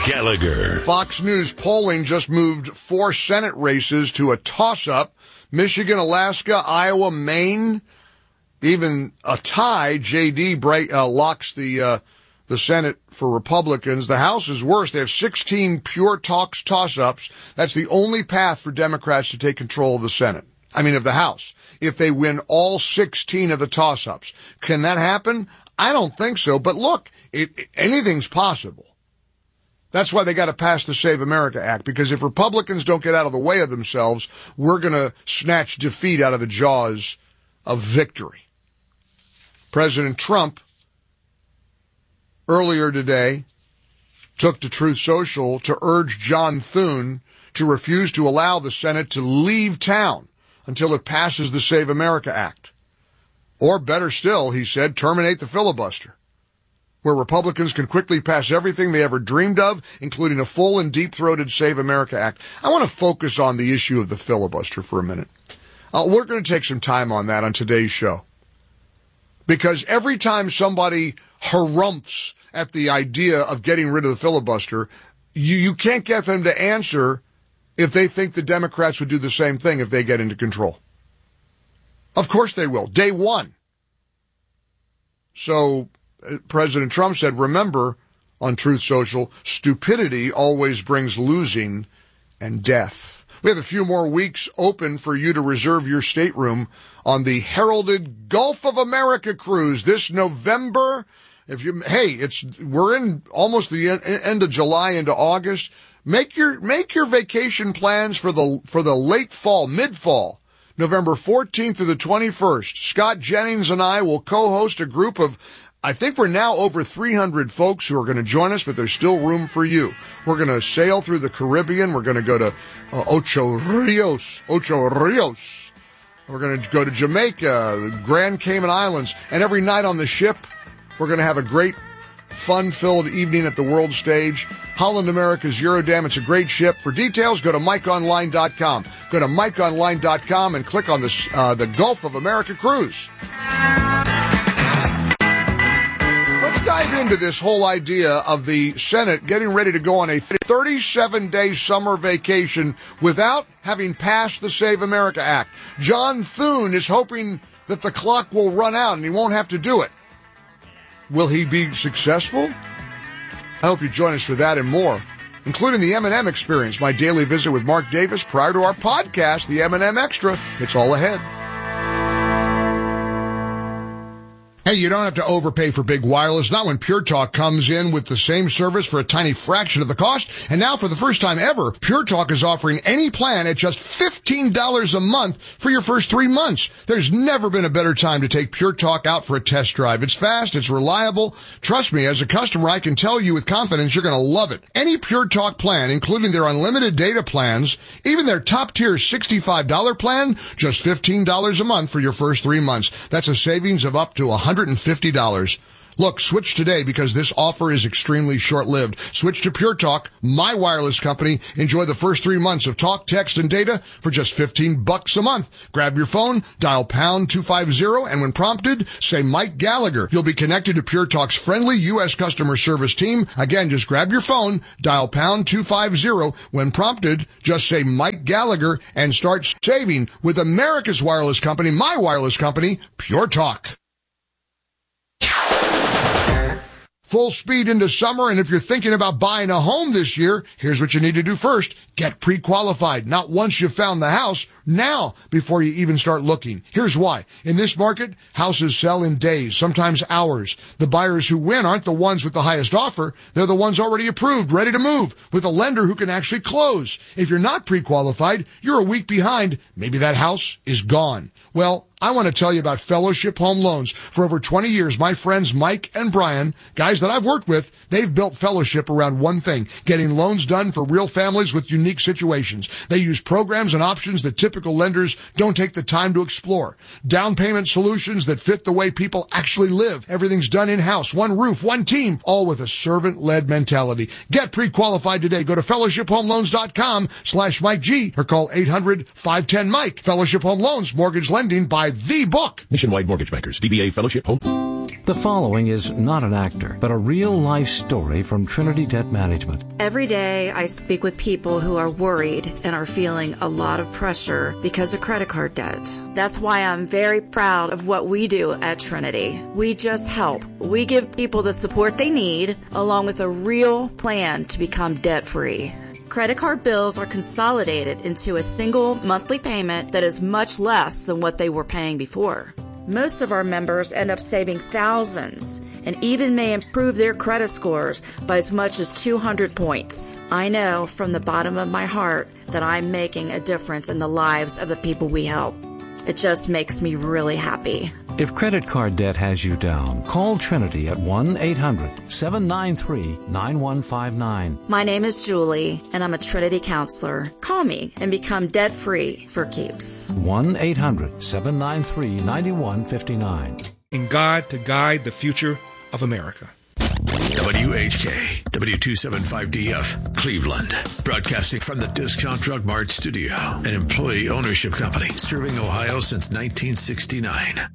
Gallagher. Fox News polling just moved 4 Senate races to a toss-up. Michigan, Alaska, Iowa, Maine, even a tie. J.D. locks the Senate for Republicans. The House is worse. They have 16 pure toss-ups. That's the only path for Democrats to take control of the Senate. Of the House. If they win all 16 of the toss-ups. Can that happen? I don't think so. But look, anything's possible. That's why they got to pass the Save America Act, because if Republicans don't get out of the way of themselves, we're going to snatch defeat out of the jaws of victory. President Trump, earlier today, took to Truth Social to urge John Thune to refuse to allow the Senate to leave town until it passes the Save America Act. Or better still, he said, terminate the filibuster, where Republicans can quickly pass everything they ever dreamed of, including a full and deep-throated Save America Act. I want to focus on the issue of the filibuster for a minute. We're going to take some time on that on today's show, because every time somebody harumphs at the idea of getting rid of the filibuster, you can't get them to answer if they think the Democrats would do the same thing if they get into control. Of course they will. Day one. So President Trump said, remember, on Truth Social, stupidity always brings losing and death. We have a few more weeks open for you to reserve your stateroom on the heralded Gulf of America cruise this November. We're in almost the end of July into August. Make your vacation plans for the late fall, mid-fall, November 14th through the 21st. Scott Jennings and I will co-host a group of, I think we're now over 300 folks who are going to join us, but there's still room for you. We're going to sail through the Caribbean. We're going to go to Ocho Rios. We're going to go to Jamaica, the Grand Cayman Islands, and every night on the ship, we're going to have a great, fun-filled evening at the world stage. Holland America's Eurodam. It's a great ship. For details, go to MikeOnline.com. Go to MikeOnline.com and click on the Gulf of America cruise. Let's dive into this whole idea of the Senate getting ready to go on a 37-day summer vacation without having passed the Save America Act. John Thune is hoping that the clock will run out and he won't have to do it. Will he be successful? I hope you join us for that and more, including the M&M Experience, my daily visit with Mark Davis prior to our podcast, the M&M Extra. It's all ahead. Hey, you don't have to overpay for big wireless, not when Pure Talk comes in with the same service for a tiny fraction of the cost. And now, for the first time ever, Pure Talk is offering any plan at just $15 a month for your first 3 months. There's never been a better time to take Pure Talk out for a test drive. It's fast, it's reliable. Trust me, as a customer, I can tell you with confidence you're going to love it. Any Pure Talk plan, including their unlimited data plans, even their top-tier $65 plan, just $15 a month for your first 3 months. That's a savings of up to $150. Look, switch today because this offer is extremely short-lived. Switch to Pure Talk, my wireless company. Enjoy the first 3 months of talk, text, and data for just $15 a month. Grab your phone, dial pound 250, and when prompted, say Mike Gallagher. You'll be connected to Pure Talk's friendly U.S. customer service team. Again, just grab your phone, dial pound 250. When prompted, just say Mike Gallagher and start saving with America's wireless company, my wireless company, Pure Talk. Full speed into summer, and if you're thinking about buying a home this year, here's what you need to do first. Get pre-qualified. Not once you've found the house, now, before you even start looking. Here's why. In this market, houses sell in days, sometimes hours. The buyers who win aren't the ones with the highest offer. They're the ones already approved, ready to move, with a lender who can actually close. If you're not pre-qualified, you're a week behind. Maybe that house is gone. Well, I want to tell you about Fellowship Home Loans. For over 20 years, my friends Mike and Brian, guys that I've worked with, they've built Fellowship around one thing, getting loans done for real families with unique situations. They use programs and options that typical lenders don't take the time to explore. Down payment solutions that fit the way people actually live. Everything's done in-house, one roof, one team, all with a servant-led mentality. Get pre-qualified today. Go to fellowshiphomeloans.com/Mike G or call 800-510-MIKE. Fellowship Home Loans, mortgage lending by the book. Nationwide Mortgage Bankers, DBA Fellowship Home. The following is not an actor, but a real-life story from Trinity Debt Management. Every day I speak with people who are worried and are feeling a lot of pressure because of credit card debt. That's why I'm very proud of what we do at Trinity. We just help. We give people the support they need, along with a real plan to become debt-free. Credit card bills are consolidated into a single monthly payment that is much less than what they were paying before. Most of our members end up saving thousands and even may improve their credit scores by as much as 200 points. I know from the bottom of my heart that I'm making a difference in the lives of the people we help. It just makes me really happy. If credit card debt has you down, call Trinity at 1-800-793-9159. My name is Julie, and I'm a Trinity counselor. Call me and become debt-free for keeps. 1-800-793-9159. In God to guide the future of America. WHK, W275DF, Cleveland. Broadcasting from the Discount Drug Mart studio, an employee ownership company serving Ohio since 1969.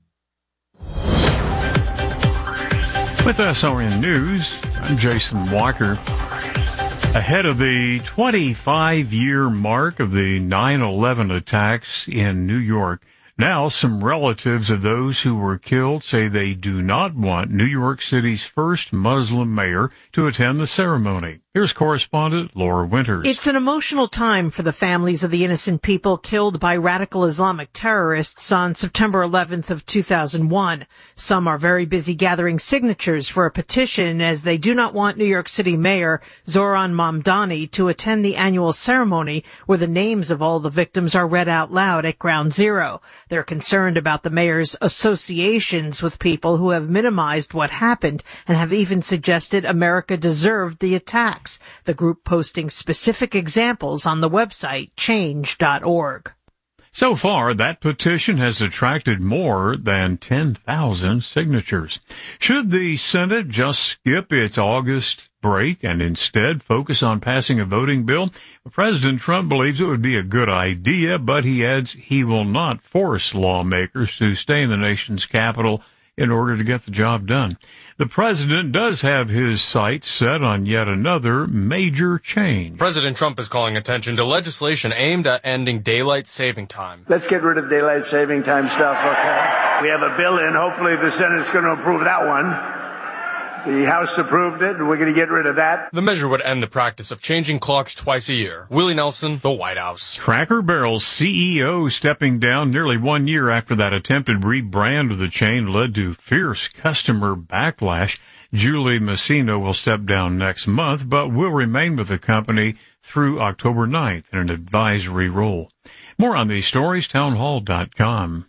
With SRN News, I'm Jason Walker. Ahead of the 25-year mark of the 9/11 attacks in New York, now some relatives of those who were killed say they do not want New York City's first Muslim mayor to attend the ceremony. Here's correspondent Laura Winters. It's an emotional time for the families of the innocent people killed by radical Islamic terrorists on September 11th of 2001. Some are very busy gathering signatures for a petition as they do not want New York City Mayor Zohran Mamdani to attend the annual ceremony where the names of all the victims are read out loud at Ground Zero. They're concerned about the mayor's associations with people who have minimized what happened and have even suggested America deserved the attacks. The group posting specific examples on the website change.org. So far, that petition has attracted more than 10,000 signatures. Should the Senate just skip its August break and instead focus on passing a voting bill? President Trump believes it would be a good idea, but he adds he will not force lawmakers to stay in the nation's capital in order to get the job done. The president does have his sights set on yet another major change. President Trump is calling attention to legislation aimed at ending daylight saving time. Let's get rid of daylight saving time stuff, okay? We have a bill in. Hopefully the Senate's going to approve that one. The House approved it, and we're going to get rid of that. The measure would end the practice of changing clocks twice a year. Willie Nelson, the White House. Cracker Barrel's CEO stepping down nearly 1 year after that attempted rebrand of the chain led to fierce customer backlash. Julie Masino will step down next month, but will remain with the company through October 9th in an advisory role. More on these stories, townhall.com.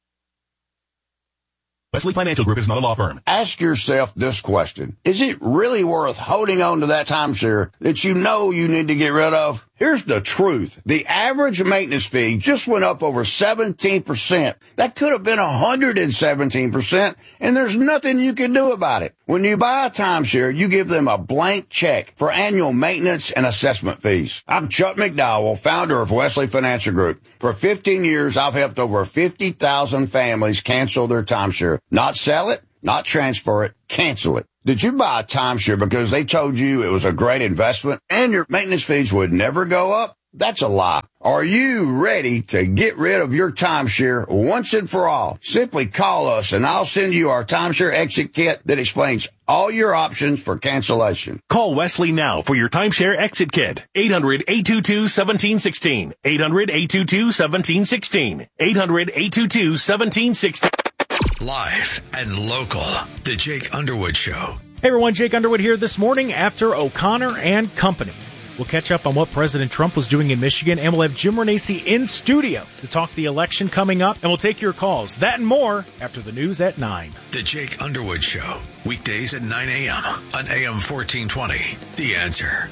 Wesley Financial Group is not a law firm. Ask yourself this question. Is it really worth holding on to that timeshare that you know you need to get rid of? Here's the truth. The average maintenance fee just went up over 17%. That could have been 117%, and there's nothing you can do about it. When you buy a timeshare, you give them a blank check for annual maintenance and assessment fees. I'm Chuck McDowell, founder of Wesley Financial Group. For 15 years, I've helped over 50,000 families cancel their timeshare. Not sell it, not transfer it, cancel it. Did you buy a timeshare because they told you it was a great investment and your maintenance fees would never go up? That's a lie. Are you ready to get rid of your timeshare once and for all? Simply call us and I'll send you our timeshare exit kit that explains all your options for cancellation. Call Wesley now for your timeshare exit kit. 800-822-1716. 800-822-1716. 800-822-1716. Live and local. The Jake Underwood Show. Hey everyone, Jake Underwood here this morning after O'Connor and Company. We'll catch up on what President Trump was doing in Michigan, and we'll have Jim Renacci in studio to talk the election coming up, and we'll take your calls. That and more after the news at 9. The Jake Underwood Show. Weekdays at 9 a.m. on AM 1420. The Answer.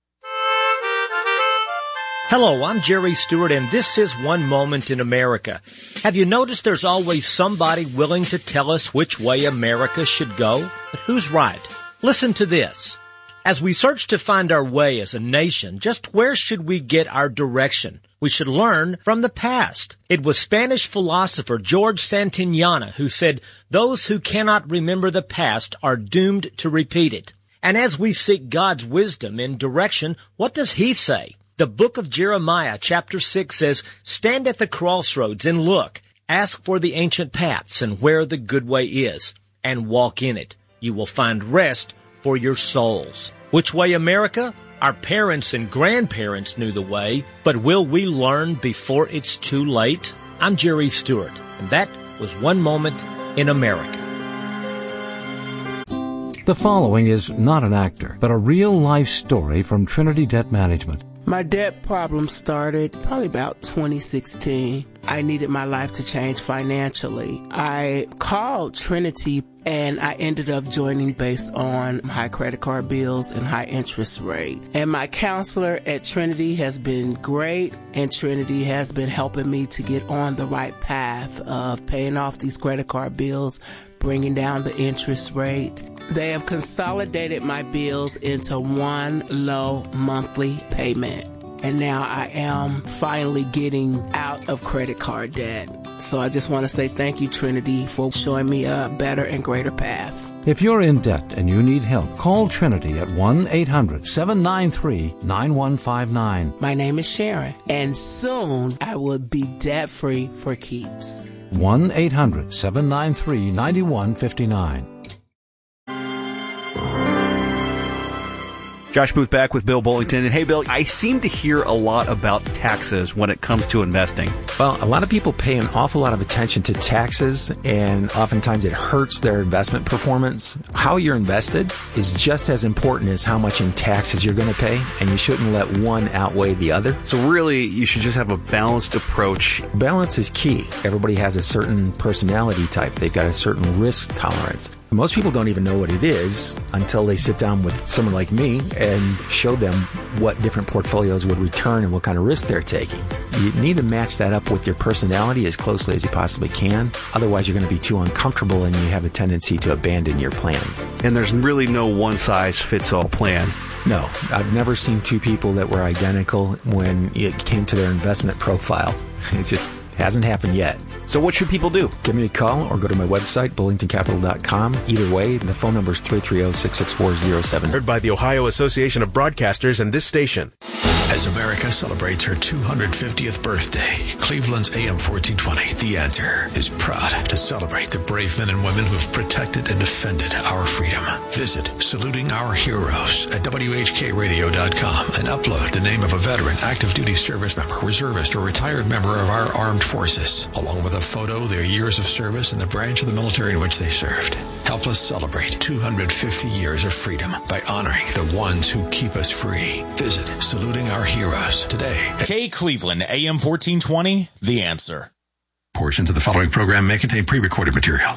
Hello, I'm Jerry Stewart, and this is One Moment in America. Have you noticed there's always somebody willing to tell us which way America should go? But who's right? Listen to this. As we search to find our way as a nation, just where should we get our direction? We should learn from the past. It was Spanish philosopher George Santayana who said, "Those who cannot remember the past are doomed to repeat it." And as we seek God's wisdom and direction, what does He say? The book of Jeremiah, chapter 6 says, "Stand at the crossroads and look. Ask for the ancient paths and where the good way is, and walk in it. You will find rest for your souls." Which way, America? Our parents and grandparents knew the way, but will we learn before it's too late? I'm Jerry Stewart, and that was One Moment in America. The following is not an actor, but a real-life story from Trinity Debt Management. My debt problem started probably about 2016. I needed my life to change financially. I called Trinity and I ended up joining based on high credit card bills and high interest rate. And my counselor at Trinity has been great, and Trinity has been helping me to get on the right path of paying off these credit card bills, bringing down the interest rate. They have consolidated my bills into one low monthly payment. And now I am finally getting out of credit card debt. So I just want to say thank you, Trinity, for showing me a better and greater path. If you're in debt and you need help, call Trinity at 1-800-793-9159. My name is Sharon, and soon I will be debt-free for keeps. 1-800-793-9159. Josh Booth back with Bill Bullington. And hey, Bill, I seem to hear a lot about taxes when it comes to investing. Well, a lot of people pay an awful lot of attention to taxes, and oftentimes it hurts their investment performance. How you're invested is just as important as how much in taxes you're going to pay, and you shouldn't let one outweigh the other. So really, you should just have a balanced approach. Balance is key. Everybody has a certain personality type. They've got a certain risk tolerance. Most people don't even know what it is until they sit down with someone like me and show them what different portfolios would return and what kind of risk they're taking. You need to match that up with your personality as closely as you possibly can. Otherwise, you're going to be too uncomfortable and you have a tendency to abandon your plans. And there's really no one-size-fits-all plan. No, I've never seen two people that were identical when it came to their investment profile. It just hasn't happened yet. So what should people do? Give me a call or go to my website, bullingtoncapital.com. Either way, the phone number is 330-664-07. Heard by the Ohio Association of Broadcasters and this station. As America celebrates her 250th birthday, Cleveland's AM 1420, The Answer, is proud to celebrate the brave men and women who have protected and defended our freedom. Visit Saluting Our Heroes at WHKRadio.com and upload the name of a veteran, active duty service member, reservist, or retired member of our armed forces, along with a photo, their years of service, and the branch of the military in which they served. Help us celebrate 250 years of freedom by honoring the ones who keep us free. Visit Saluting Our Heroes today. K Cleveland, AM 1420, The Answer. Portions of the following program may contain pre-recorded material.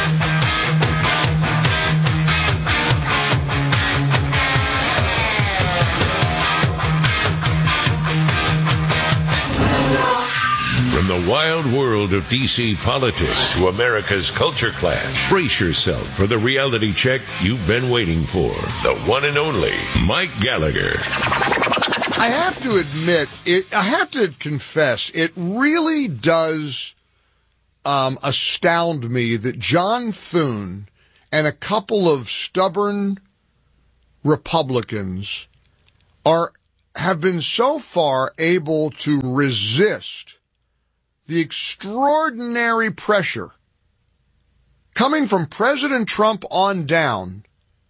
From the wild world of D.C. politics to America's culture clash, brace yourself for the reality check you've been waiting for. The one and only Mike Gallagher. I have to admit, I have to confess, it really does astound me that John Thune and a couple of stubborn Republicans have been so far able to resist the extraordinary pressure coming from President Trump on down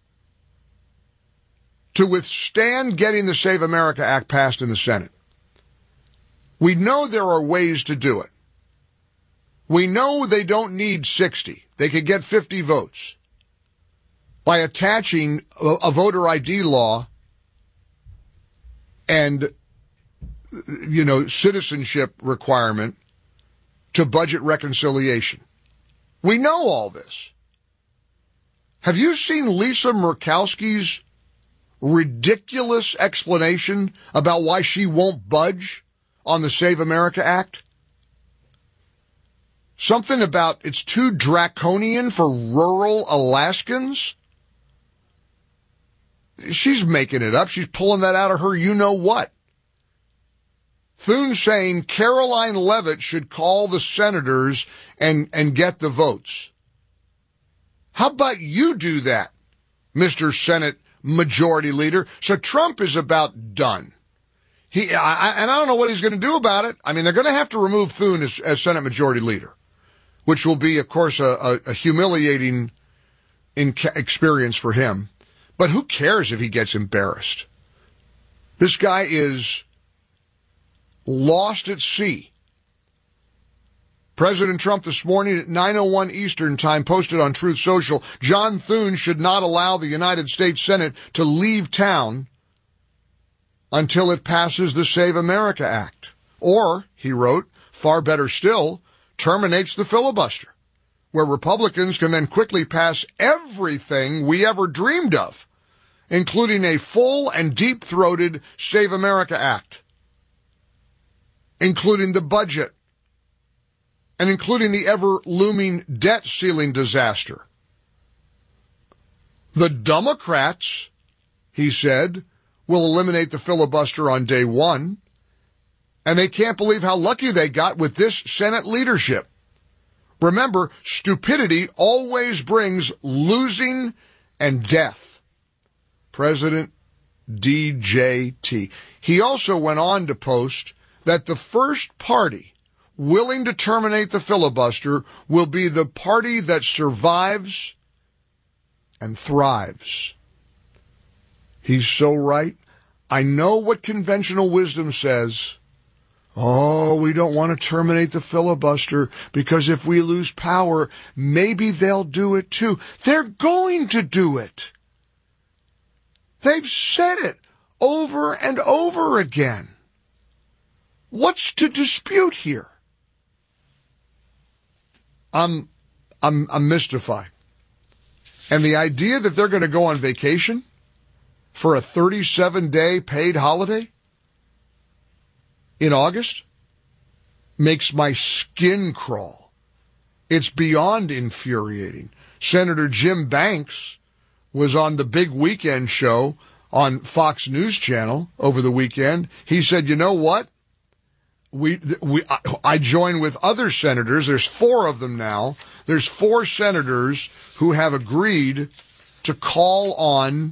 to withstand getting the Save America Act passed in the Senate. We know there are ways to do it. We know they don't need 60. They could get 50 votes by attaching a voter ID law and, citizenship requirement to budget reconciliation. We know all this. Have you seen Lisa Murkowski's ridiculous explanation about why she won't budge on the Save America Act? Something about it's too draconian for rural Alaskans? She's making it up. She's pulling that out of her you-know-what. Thune saying Caroline Leavitt should call the senators and get the votes. How about you do that, Mr. Senate Majority Leader? So Trump is about done. And I don't know what he's going to do about it. I mean, they're going to have to remove Thune as Senate Majority Leader, which will be, of course, a humiliating experience for him. But who cares if he gets embarrassed? This guy is lost at sea. President Trump this morning at 9:01 Eastern Time posted on Truth Social, John Thune should not allow the United States Senate to leave town until it passes the Save America Act. Or, he wrote, far better still, terminates the filibuster, where Republicans can then quickly pass everything we ever dreamed of, including a full and deep-throated Save America Act, including the budget, and including the ever-looming debt ceiling disaster. The Democrats, he said, will eliminate the filibuster on day one, and they can't believe how lucky they got with this Senate leadership. Remember, stupidity always brings losing and death. President DJT. He also went on to post that the first party willing to terminate the filibuster will be the party that survives and thrives. He's so right. I know what conventional wisdom says. Oh, we don't want to terminate the filibuster because if we lose power, maybe they'll do it too. They're going to do it. They've said it over and over again. What's to dispute here? I'm mystified. And the idea that they're going to go on vacation for a 37-day paid holiday in August makes my skin crawl. It's beyond infuriating. Senator Jim Banks was on the Big Weekend show on Fox News Channel over the weekend. He said, you know what? I join with other senators. There's 4 of them now. There's 4 senators who have agreed to call on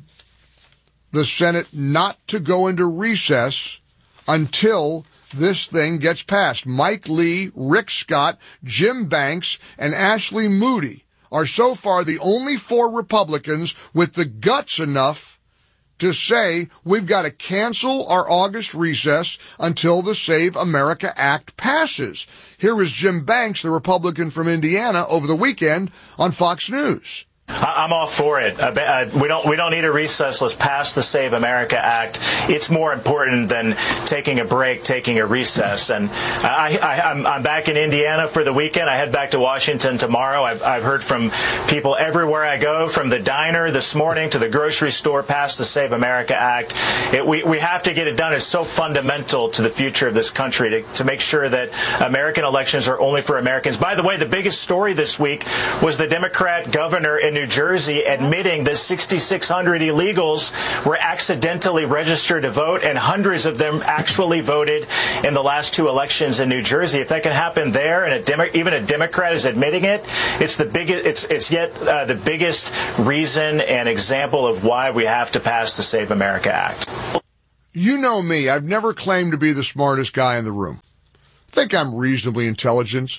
the Senate not to go into recess until this thing gets passed. Mike Lee, Rick Scott, Jim Banks, and Ashley Moody are so far the only 4 Republicans with the guts enough to say we've got to cancel our August recess until the Save America Act passes. Here is Jim Banks, the Republican from Indiana, over the weekend on Fox News. I'm all for it. We don't need a recess. Let's pass the Save America Act. It's more important than taking a break, taking a recess. And I'm back in Indiana for the weekend. I head back to Washington tomorrow. I've heard from people everywhere I go, from the diner this morning to the grocery store, pass the Save America Act. We have to get it done. It's so fundamental to the future of this country to make sure that American elections are only for Americans. By the way, the biggest story this week was the Democrat governor in New Jersey admitting that 6,600 illegals were accidentally registered to vote, and hundreds of them actually voted in the last 2 elections in New Jersey. If that can happen there, and even a Democrat is admitting it, it's the biggest. It's yet the biggest reason and example of why we have to pass the Save America Act. You know me. I've never claimed to be the smartest guy in the room. I think I'm reasonably intelligent.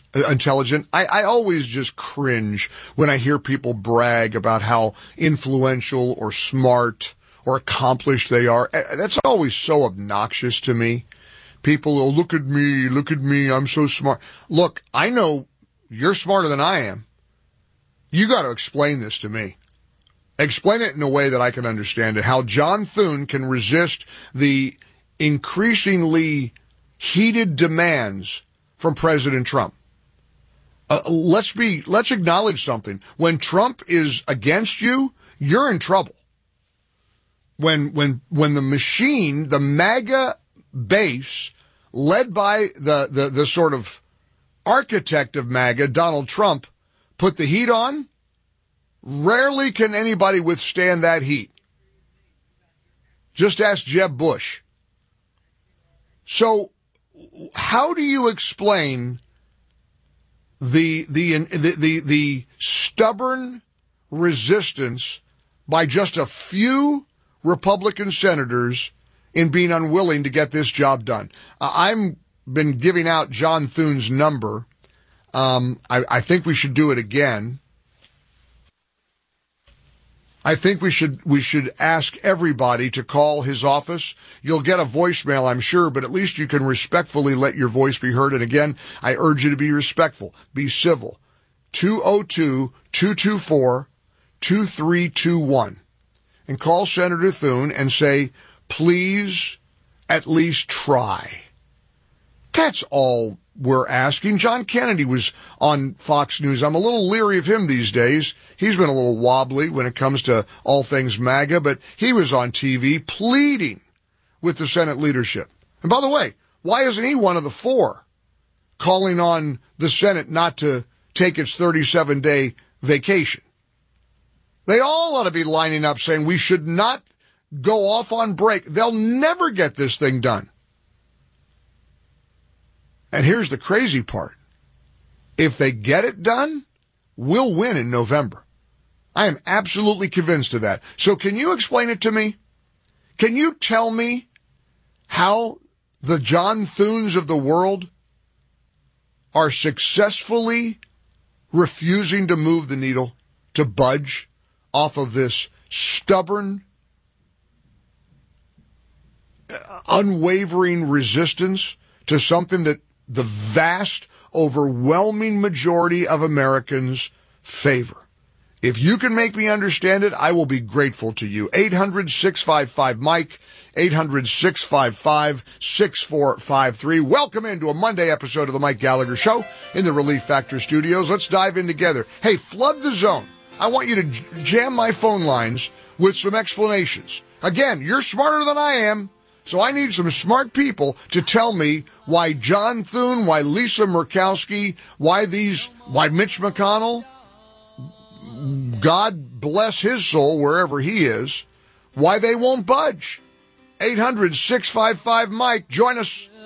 I always just cringe when I hear people brag about how influential or smart or accomplished they are. That's always so obnoxious to me. People, oh, look at me, I'm so smart. Look, I know you're smarter than I am. You got to explain this to me. Explain it in a way that I can understand it. How John Thune can resist the increasingly heated demands from President Trump. Let's acknowledge something. When Trump is against you, you're in trouble. When the machine, the MAGA base, led by the sort of architect of MAGA, Donald Trump, put the heat on, rarely can anybody withstand that heat. Just ask Jeb Bush. So how do you explain the stubborn resistance by just a few Republican senators in being unwilling to get this job done? I've been giving out John Thune's number. I think we should do it again. I think we should ask everybody to call his office. You'll get a voicemail, I'm sure, but at least you can respectfully let your voice be heard. And again, I urge you to be respectful, be civil. 202-224-2321. And call Senator Thune and say, please at least try. That's all we're asking. John Kennedy was on Fox News. I'm a little leery of him these days. He's been a little wobbly when it comes to all things MAGA, but he was on TV pleading with the Senate leadership. And by the way, why isn't he one of the four calling on the Senate not to take its 37-day vacation? They all ought to be lining up saying we should not go off on break. They'll never get this thing done. And here's the crazy part. If they get it done, we'll win in November. I am absolutely convinced of that. So can you explain it to me? Can you tell me how the John Thunes of the world are successfully refusing to move the needle, to budge off of this stubborn, unwavering resistance to something that the vast, overwhelming majority of Americans favor? If you can make me understand it, I will be grateful to you. 800-655-MIKE, 800-655-6453. Welcome into a Monday episode of the Mike Gallagher Show in the Relief Factor Studios. Let's dive in together. Hey, flood the zone. I want you to jam my phone lines with some explanations. Again, you're smarter than I am, so I need some smart people to tell me why John Thune, why Lisa Murkowski, why Mitch McConnell, God bless his soul wherever he is, why they won't budge. 800-655-MIKE. Join us.